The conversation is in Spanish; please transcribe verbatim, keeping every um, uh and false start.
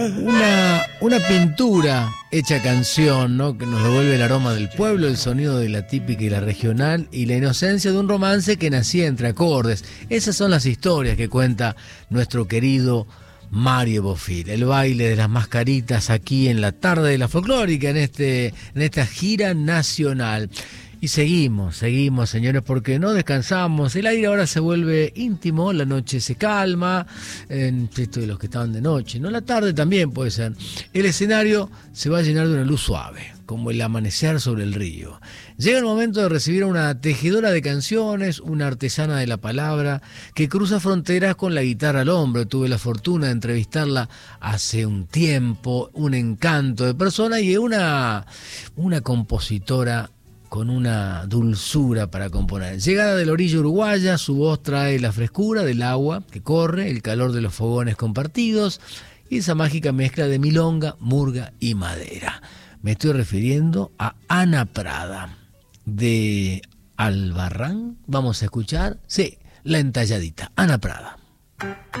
Una, una pintura hecha canción, ¿no? Que nos devuelve el aroma del pueblo, el sonido de la típica y la regional y la inocencia de un romance que nacía entre acordes. Esas son las historias que cuenta nuestro querido Mario Bofill. El baile de las mascaritas aquí en la tarde de la folclórica, en, este, en esta gira nacional. Y seguimos, seguimos, señores, porque no descansamos. El aire ahora se vuelve íntimo, la noche se calma, en esto de los que estaban de noche, no, la tarde también puede ser. El escenario se va a llenar de una luz suave, como el amanecer sobre el río. Llega el momento de recibir a una tejedora de canciones, una artesana de la palabra, que cruza fronteras con la guitarra al hombro. Tuve la fortuna de entrevistarla hace un tiempo, un encanto de persona y una, una compositora con una dulzura para componer. Llegada de la orilla uruguaya, su voz trae la frescura del agua que corre, el calor de los fogones compartidos y esa mágica mezcla de milonga, murga y madera. Me estoy refiriendo a Ana Prada, de Albarrán. Vamos a escuchar, sí, La Entalladita, Ana Prada.